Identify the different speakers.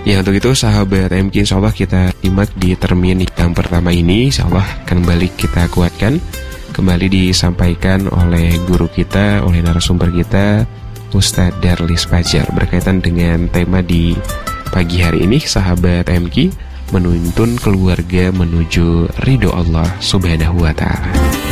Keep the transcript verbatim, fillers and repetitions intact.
Speaker 1: Ya, untuk itu sahabat M K, insya Allah kita simak di termin yang pertama ini. Insya Allah kembali kita kuatkan, kembali disampaikan oleh guru kita, oleh narasumber kita, Ustadz Darlis Fajar, berkaitan dengan tema di pagi hari ini, sahabat M K, menuntun keluarga menuju ridho Allah Subhanahu wa Ta'ala.